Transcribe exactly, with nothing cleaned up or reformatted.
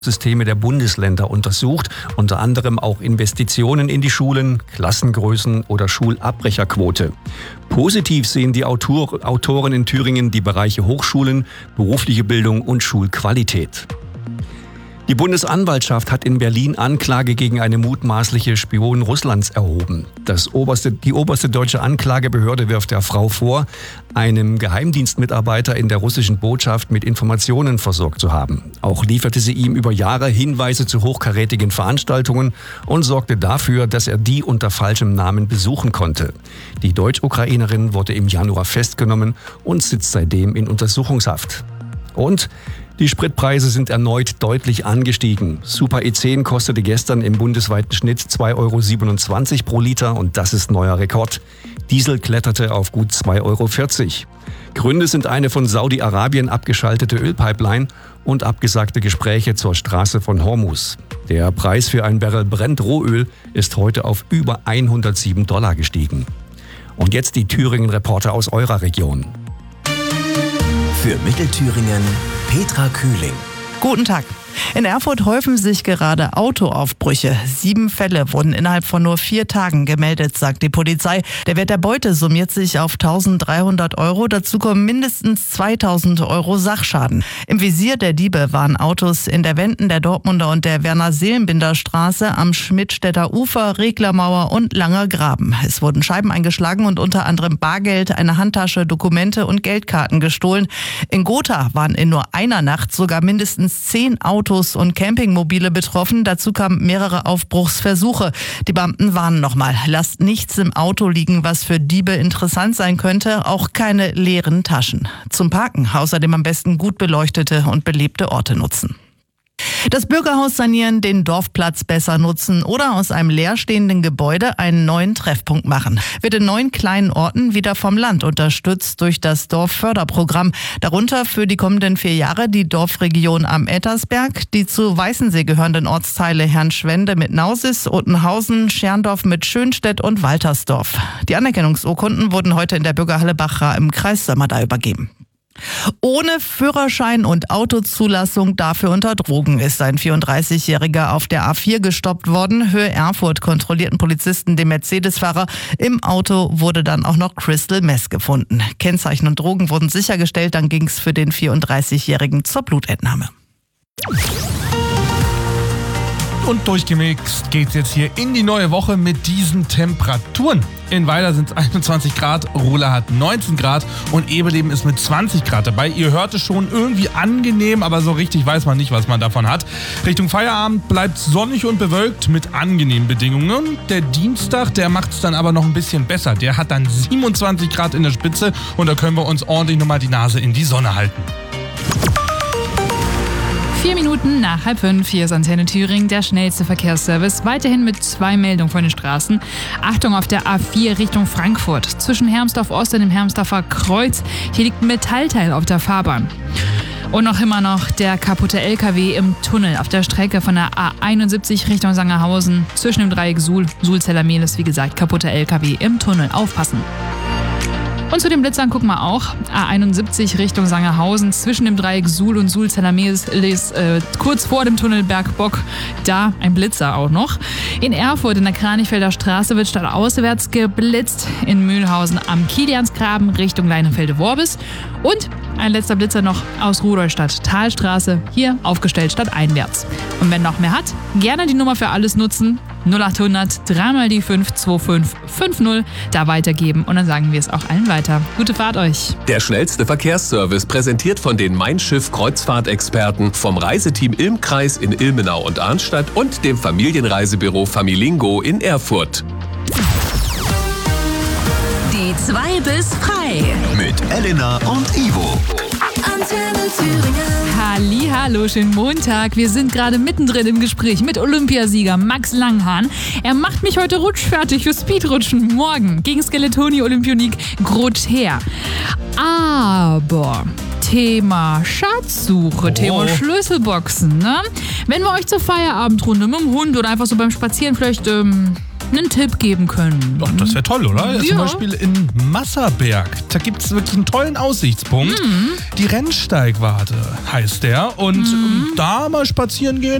Systeme der Bundesländer untersucht, unter anderem auch Investitionen in die Schulen, Klassengrößen oder Schulabbrecherquote. Positiv sehen die Autor, Autoren in Thüringen die Bereiche Hochschulen, berufliche Bildung und Schulqualität. Die Bundesanwaltschaft hat in Berlin Anklage gegen eine mutmaßliche Spionin Russlands erhoben. Das oberste, die oberste deutsche Anklagebehörde wirft der Frau vor, einem Geheimdienstmitarbeiter in der russischen Botschaft mit Informationen versorgt zu haben. Auch lieferte sie ihm über Jahre Hinweise zu hochkarätigen Veranstaltungen und sorgte dafür, dass er die unter falschem Namen besuchen konnte. Die Deutsch-Ukrainerin wurde im Januar festgenommen und sitzt seitdem in Untersuchungshaft. Und die Spritpreise sind erneut deutlich angestiegen. Super E zehn kostete gestern im bundesweiten Schnitt zwei Euro siebenundzwanzig pro Liter und das ist neuer Rekord. Diesel kletterte auf gut zwei Euro vierzig. Gründe sind eine von Saudi-Arabien abgeschaltete Ölpipeline und abgesagte Gespräche zur Straße von Hormuz. Der Preis für ein Barrel Brent-Rohöl ist heute auf über hundertsieben Dollar gestiegen. Und jetzt die Thüringen-Reporter aus eurer Region. Für Mittelthüringen Petra Kühling. Guten Tag. In Erfurt häufen sich gerade Autoaufbrüche. Sieben Fälle wurden innerhalb von nur vier Tagen gemeldet, sagt die Polizei. Der Wert der Beute summiert sich auf eintausenddreihundert Euro. Dazu kommen mindestens zweitausend Euro Sachschaden. Im Visier der Diebe waren Autos in der Wenden der Dortmunder und der Werner-Seelenbinder-Straße, am Schmidtstädter Ufer, Reglermauer und Langer Graben. Es wurden Scheiben eingeschlagen und unter anderem Bargeld, eine Handtasche, Dokumente und Geldkarten gestohlen. In Gotha waren in nur einer Nacht sogar mindestens zehn Autos Autos und Campingmobile betroffen. Dazu kamen mehrere Aufbruchsversuche. Die Beamten warnen nochmal, lasst nichts im Auto liegen, was für Diebe interessant sein könnte, auch keine leeren Taschen. Zum Parken außerdem am besten gut beleuchtete und belebte Orte nutzen. Das Bürgerhaus sanieren, den Dorfplatz besser nutzen oder aus einem leerstehenden Gebäude einen neuen Treffpunkt machen. Wird in neun kleinen Orten wieder vom Land unterstützt durch das Dorfförderprogramm. Darunter für die kommenden vier Jahre die Dorfregion am Ettersberg, die zu Weißensee gehörenden Ortsteile Herrnschwende mit Nausis, Ottenhausen, Scherndorf mit Schönstedt und Waltersdorf. Die Anerkennungsurkunden wurden heute in der Bürgerhalle Bachra im Kreis Sömmerda übergeben. Ohne Führerschein und Autozulassung, dafür unter Drogen, ist ein vierunddreißigjähriger auf der A vier gestoppt worden. Höhe Erfurt kontrollierten Polizisten den Mercedes-Fahrer. Im Auto wurde dann auch noch Crystal Meth gefunden. Kennzeichen und Drogen wurden sichergestellt, dann ging es für den vierunddreißigjährigen zur Blutentnahme. Und durchgemixt geht's jetzt hier in die neue Woche mit diesen Temperaturen. In Weiler sind es einundzwanzig Grad, Ruhla hat neunzehn Grad und Eberleben ist mit zwanzig Grad dabei. Ihr hört es schon, irgendwie angenehm, aber so richtig weiß man nicht, was man davon hat. Richtung Feierabend bleibt sonnig und bewölkt mit angenehmen Bedingungen. Der Dienstag, der macht es dann aber noch ein bisschen besser. Der hat dann siebenundzwanzig Grad in der Spitze und da können wir uns ordentlich nochmal die Nase in die Sonne halten. Vier Minuten nach halb fünf, hier ist Antenne Thüringen, der schnellste Verkehrsservice. Weiterhin mit zwei Meldungen von den Straßen. Achtung auf der A vier Richtung Frankfurt. Zwischen Hermsdorf Ost und dem Hermsdorfer Kreuz. Hier liegt ein Metallteil auf der Fahrbahn. Und noch immer noch der kaputte L K W im Tunnel auf der Strecke von der A einundsiebzig Richtung Sangerhausen. Zwischen dem Dreieck Suhl, Suhl-Zellermehlis, wie gesagt, kaputter L K W im Tunnel. Aufpassen. Und zu den Blitzern gucken wir auch. A einundsiebzig Richtung Sangerhausen, zwischen dem Dreieck Suhl und Suhl-Zellermehlis, äh, kurz vor dem Tunnel Bergbock, da ein Blitzer auch noch. In Erfurt in der Kranichfelder Straße wird stadtauswärts geblitzt. In Mühlhausen am Kiliansgraben Richtung Leinefelde-Worbis. Und ein letzter Blitzer noch aus Rudolstadt, Talstraße, hier aufgestellt stadteinwärts. Und wenn noch mehr hat, gerne die Nummer für alles nutzen. null acht hundert, dreimal die fünf zwei fünf fünf null, da weitergeben und dann sagen wir es auch allen weiter. Gute Fahrt euch. Der schnellste Verkehrsservice präsentiert von den Mein Schiff Kreuzfahrtexperten vom Reiseteam Ilmkreis in Ilmenau und Arnstadt und dem Familienreisebüro Familingo in Erfurt. Die zwei bis frei. Mit Elena und Ivo. Antenne Thüringen. Hallihallo, schönen Montag. Wir sind gerade mittendrin im Gespräch mit Olympiasieger Max Langhahn. Er macht mich heute rutschfertig für Speedrutschen morgen gegen Skeletoni Olympionik Grother. Aber Thema Schatzsuche, Oh. Thema Schlüsselboxen, ne? Wenn wir euch zur Feierabendrunde mit dem Hund oder einfach so beim Spazieren vielleicht ähm, einen Tipp geben können. Doch, das wäre toll, oder? Ja. Zum Beispiel in Masserberg. Da gibt es wirklich einen tollen Aussichtspunkt. Mhm. Die Rennsteigwarte heißt der. Und Mhm. da mal spazieren gehen,